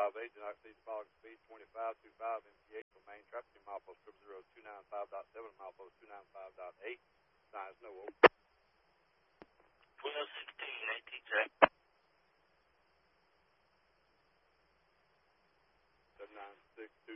8, do not exceed the following speed, 25, 25, MTA for main traffic, milepost 00295.7, milepost 295.8. Signs no over. 1216, ATJ. 796.